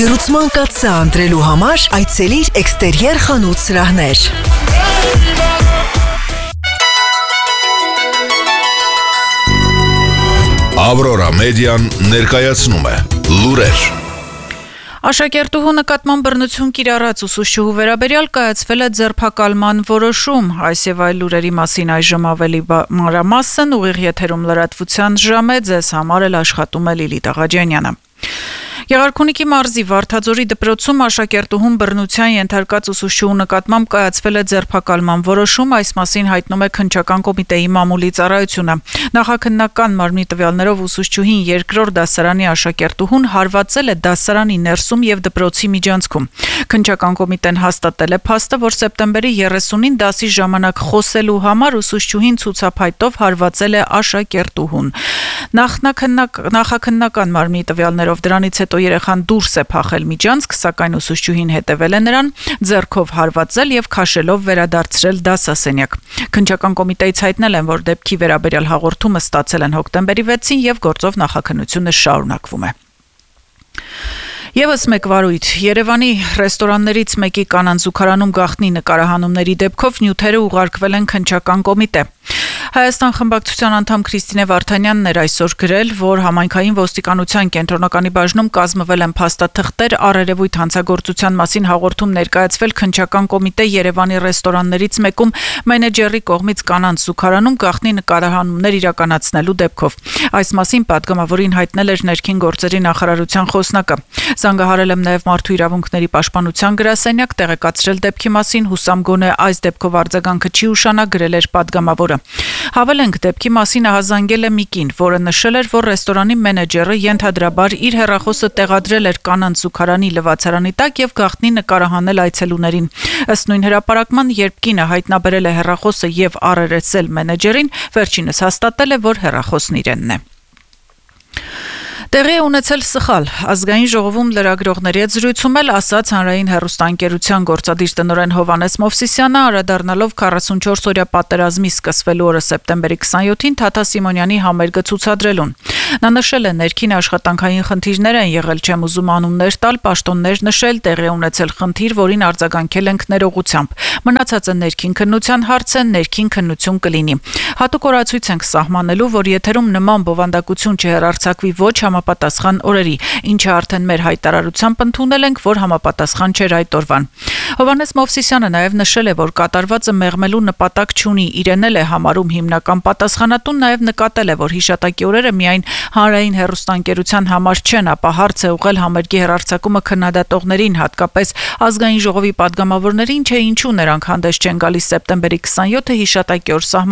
Լրացման կաթսա ընտրելու համար այցելիր Էքստերիեր խանութ սրահներ։ Ավրորա մեդիան ներկայացնում է լուրեր։ Աշակերտուհու նկատմամբ բռնություն կիրառած ուսուցչուհու վերաբերյալ կայացվել է ձերբակալման որոշում։ Այս եւ այլ լուրերի մասին այժմ ավելի մանրամասն ուղիղ եթերում լրատվության ժամ է, ձեզ համար էլ աշխատում է Լիլիթ Աղաջանյանը։ Եղարքունիքի մարզի Վարդաձորի դպրոցում աշակերտուհուն բռնության ենթարկած ուսուցչուհու նկատմամբ կայացվել է ձերբակալման որոշում, այս մասին հայտնում է քննչական կոմիտեի մամուլի ծառայությունը։ Նախաքննական մարմնի տվյալներով ուսուցչուհին երկրորդ դասարանի աշակերտուհուն հարվածել է դասարանի ներսում եւ դպրոցի միջանցքում։ Քննչական կոմիտեն հաստատել է փաստը, որ սեպտեմբերի 30-ին դասի ժամանակ խոսելու համար ուսուցչուհին ցուցափայտով հարվածել է աշակերտուհուն։ Նախաքննական մարմնի տվյալներով դրանից հետո երեխան դուրս է փախել միջանցք, սակայն ուսուցչուհին հետևել է նրան, ձեռքով հարվածել եւ քաշելով վերադարձրել դասասենյակ։ Քննչական կոմիտեից հայտնել են, որ դեպքի վերաբերյալ հաղորդումը ստացել են հոկտեմբերի 6-ին եւ գործով նախաքննությունը շարունակվում է։ Եվս մեկ վարույթ Երևանի ռեստորաններից մեկի կանանց զուգարանում գաղտնի նկարահանումների դեպքով նյութերը ուղարկվել են քննչական կոմիտե։ Հայաստան խմբակցության անդամ Քրիստինե Վարդանյանն էր այսօր գրել, որ համայնքային ոստիկանության կենտրոնականի բաժնում կազմվել են փաստաթղթեր առերևույթ հանցագործության մասին հաղորդում ներկայացվել քննչական կոմիտե Երևանի ռեստորաններից մեկում մենեջերի կողմից կանանց զուգարանում գաղտնի նկարահանումներ իրականացնելու դեպքով։ Այս մասին պատգամավորին հայտնել էր ներքին գործերի նախարարության խոսնակը։ Զանգահարել եմ նաև մարդու իրավունքների պաշտպանության գրասենյակ, տեղեկացրել դեպքի մասին, հուսամ գոնե այս դեպքով արձագանքը չի ուշանա, գրել էր պատգամավորը։ Հավելենք, դեպքի մասին ահազանգել է մի կին, որը նշել էր, որ ռեստորանի մենեջերը ենթադրաբար իր հեռախոսը տեղադրել էր կանանց զուգարանի լվացարանի տակ եւ գաղտնի նկարահանել այցելուներին։ Ըստ նույն հրապարակման, երբ կինը հայտնաբերել է հեռախոսը եւ առերեսել մենեջերին, վերջինս հաստատել է, որ հեռախոսն իրենն է։ Տեղի է ունեցել սխալ։ Ազգային ժողովում լրագրողների հետ զրույցում էլ ասաց հանրային հեռուստաընկերության գործադիր տնօրեն Հովհաննես Մովսիսյանը, անդրադառնալով 44-օրյա պատերազմի սկսվելու օրը սեպտեմբերի 27-ին Թաթա Սիմոնյանի համերգը ցուցադրելուն։ Նա նշել է, ներքին աշխատանքային խնդիրներ են եղել, չեմ ուզում անուններ տալ, պաշտոններ նշել, տեղի է ունեցել խնդիր, որին արձագանքել ենք ներողությամբ։ Մնացածը ներքին քննության հարց է, ներքին քննություն կլինի։ Հատուկ օրացույց ենք սահմանելու, որ եթերում նման բովանդակություն չհեռարձակվի ոչ համապատասխան օրերի, ինչը արդեն մեր հայտարարությամբ ընդունել ենք, որ համապատասխան չէր այդ օրվան։ Հովհաննես Մովսիսյանը նաև նշել է, որ կատարվածը մեղմելու նպատակ չունի, իրեն էլ է համարում հիմնական պատասխանատուն, նաև նկատել է, որ հիշատակի օրերը միայն հանրային հեռուստաընկերության համար չեն, ապա հարց է ուղղել համերգի հեռարձակումը քննադատողներին, հատկապես ազգային ժողովի պատգամավորներին, ինչու նրանք հանդես չեն գալիս սեպտեմբերի 27-ը հիշատակի օր